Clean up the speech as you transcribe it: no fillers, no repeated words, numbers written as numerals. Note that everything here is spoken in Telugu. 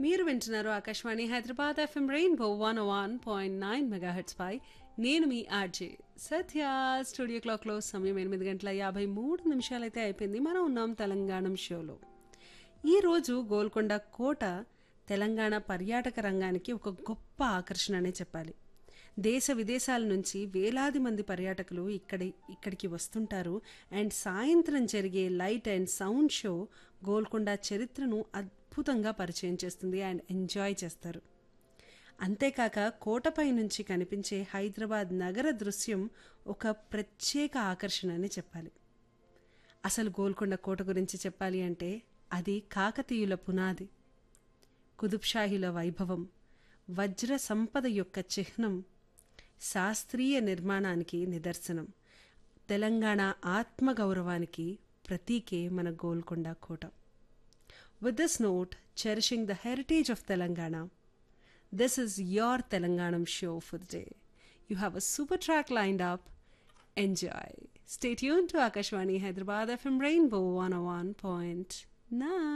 మీరు వింటున్నారు Akashvani Hyderabad FM rainbow 101.9 megahertz పై నేను మీ ఆర్జే సత్య. స్టూడియో క్లాక్లో సమయం 8:53 అయితే అయిపోయింది. మనం ఉన్నాం తెలంగాణ షోలో. ఈరోజు గోల్కొండ కోట తెలంగాణ పర్యాటక రంగానికి ఒక గొప్ప ఆకర్షణ అనే చెప్పాలి. దేశ విదేశాల నుంచి వేలాది మంది పర్యాటకులు ఇక్కడికి వస్తుంటారు. అండ్ సాయంత్రం జరిగే light and sound show Golconda చరిత్రను అద్భుతంగా పరిచయం చేస్తుంది అండ్ ఎంజాయ్ చేస్తారు. అంతేకాక కోటపై నుంచి కనిపించే హైదరాబాద్ నగర దృశ్యం ఒక ప్రత్యేక ఆకర్షణ అని చెప్పాలి. అసలు గోల్కొండ కోట గురించి చెప్పాలి అంటే అది కాకతీయుల పునాది, కుతుబ్షాహీల వైభవం, వజ్ర సంపద యొక్క చిహ్నం, శాస్త్రీయ నిర్మాణానికి నిదర్శనం, తెలంగాణ ఆత్మగౌరవానికి ప్రతీకే మన గోల్కొండ కోట. With this note, cherishing the heritage of Telangana, this is your Telanganam show for the day. You have a super track lined up. Enjoy. Stay tuned to Akashwani Hyderabad FM Rainbow 101.9.